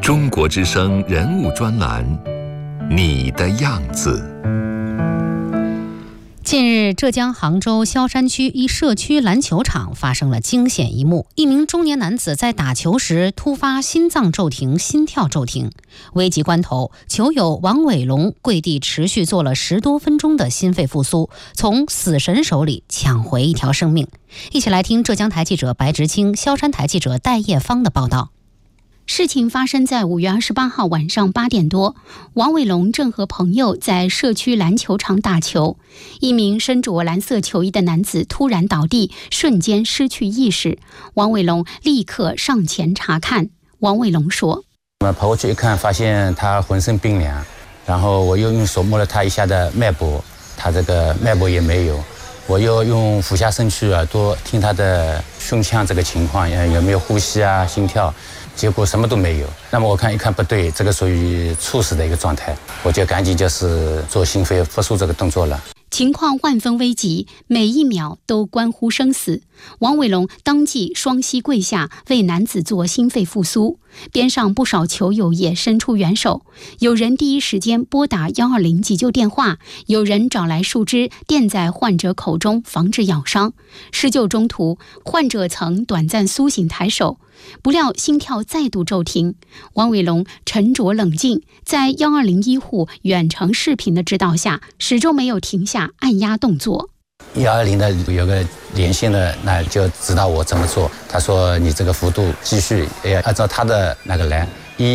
中国之声人物专栏，你的样子。 近日，浙江杭州萧山区一社区篮球场发生了惊险一幕，一名中年男子在打球时突发心脏骤停，心跳骤停。危急关头，球友王伟龙跪地持续做了10多分钟的心肺复苏，从死神手里抢回一条生命。一起来听浙江台记者白直清、萧山台记者戴叶芳的报道。 事情发生在5月28号晚上8点多，王伟龙正和朋友在社区篮球场打球，一名身着蓝色球衣的男子突然倒地，瞬间失去意识。王伟龙立刻上前查看。王伟龙说：“ 我跑过去一看，发现他浑身冰凉，然后我又用手摸了他一下的脉搏，他这个脉搏也没有。我又用俯下身去耳朵听他的胸腔这个情况，有没有呼吸啊、心跳。”结果什么都没有。那么我看一看不对，这个属于猝死的一个状态，我就赶紧就是做心肺复苏这个动作了。 情况万分危急，每一秒都关乎生死。王伟龙当即双膝跪下，为男子做心肺复苏。边上不少球友也伸出援手，有人第一时间拨打120急救电话，有人找来树枝垫在患者口中，防止咬伤。施救中途，患者曾短暂苏醒抬手，不料心跳再度骤停。王伟龙沉着冷静，在120医护远程视频的指导下，始终没有停下按压动作。 120的有个连线的，那就指导我怎么做。他说你这个幅度继续按照他的那个来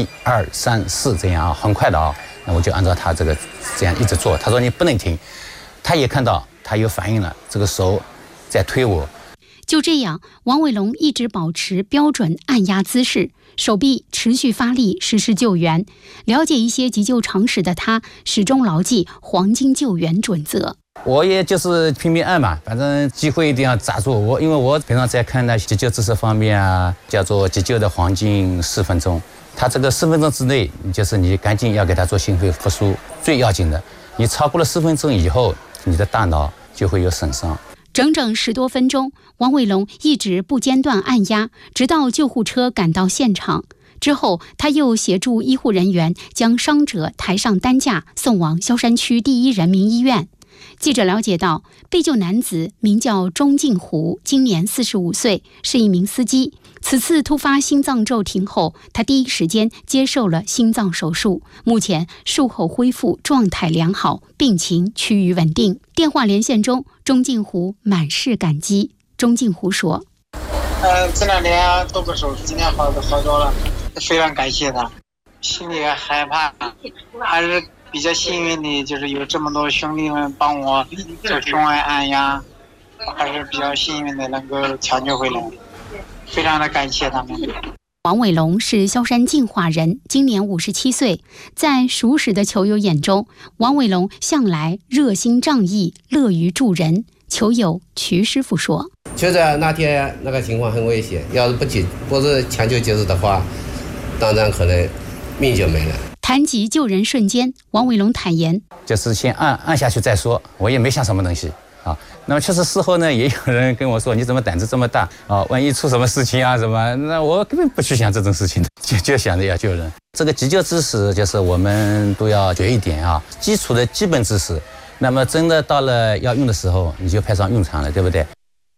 ，1、2、3、4这样啊，很快的啊。那我就按照他这个这样一直做。他说你不能停，他也看到他有反应了，这个手在推我。 就这样，王伟龙一直保持标准按压姿势，手臂持续发力实施救援。了解一些急救常识的他，始终牢记黄金救援准则。 我也就是拼命按嘛，反正机会一定要抓住我，因为我平常在看那急救知识方面啊，叫做急救的黄金4分钟。他这个4分钟之内，就是你赶紧要给他做心肺复苏，最要紧的。你超过了4分钟以后，你的大脑就会有损伤。 整整10多分钟，王伟龙一直不间断按压，直到救护车赶到现场。之后，他又协助医护人员将伤者抬上担架，送往萧山区第1人民医院。记者了解到，被救男子名叫钟敬湖，今年45岁，是一名司机。此次突发心脏骤停后，他第一时间接受了心脏手术，目前术后恢复状态良好，病情趋于稳定。电话连线中，钟敬湖满是感激。钟敬湖说：“ 这2天做过手术，今天好多了，非常感谢他。心里害怕，还是比较幸运的，就是有这么多兄弟们帮我做胸外按压，还是比较幸运的能够抢救回来，非常的感谢他们。” 王伟龙是萧山进化人，今年57岁。在熟识的球友眼中，王伟龙向来热心仗义，乐于助人。球友瞿师傅说：“ 就在那天那个情况很危险，要是不是抢救及时的话，当然可能命就没了。” 谈及救人瞬间，王伟龙坦言：“ 就是先按下去再说，我也没想什么东西啊。那么确实事后呢，也有人跟我说，你怎么胆子这么大啊？万一出什么事情啊什么？那我根本不去想这种事情，就想着要救人。这个急救知识就是我们都要学一点啊，基础的基本知识。那么真的到了要用的时候，你就派上用场了，对不对？”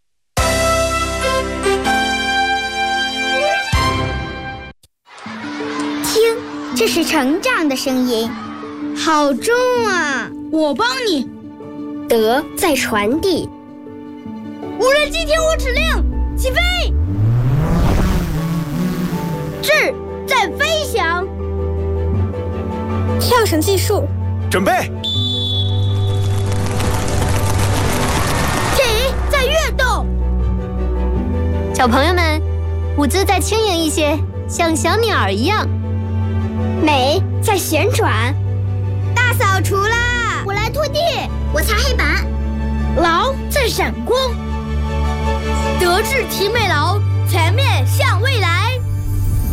听，这是成长的声音，好重啊！ 我帮你。 德在传递。 无人机听我指令，起飞！智在飞翔。 跳绳技术， 准备。 体在跃动。 小朋友们，舞姿再轻盈一些，像小鸟一样。 美在旋转。 大扫除啦！我来拖地， 我擦黑板。 劳在闪光。德智体美劳，全面向未来。